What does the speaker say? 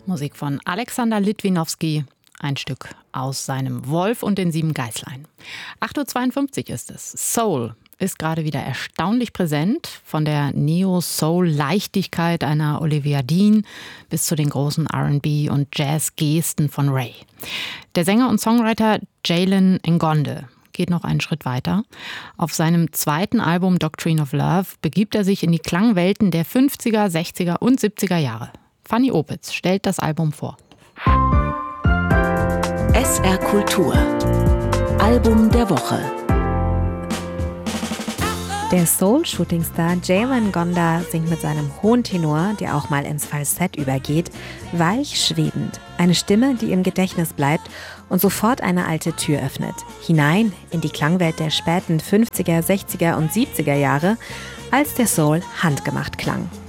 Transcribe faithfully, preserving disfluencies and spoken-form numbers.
Musik von Alexander Litwinowski, ein Stück aus seinem Wolf und den sieben Geißlein. acht Uhr zweiundfünfzig ist es. Soul ist gerade wieder erstaunlich präsent, von der Neo-Soul-Leichtigkeit einer Olivia Dean bis zu den großen R and B- und Jazz-Gesten von Ray. Der Sänger und Songwriter Jalen Ngonde geht noch einen Schritt weiter. Auf seinem zweiten Album Doctrine of Love begibt er sich in die Klangwelten der fünfziger, sechziger und siebziger Jahre. Fanny Opitz stellt das Album vor. S R Kultur. Album der Woche. Der Soul-Shootingstar Jalen Ngonde singt mit seinem hohen Tenor, der auch mal ins Falsett übergeht, weich schwebend. Eine Stimme, die im Gedächtnis bleibt und sofort eine alte Tür öffnet. Hinein in die Klangwelt der späten fünfziger, sechziger und siebziger Jahre, als der Soul handgemacht klang.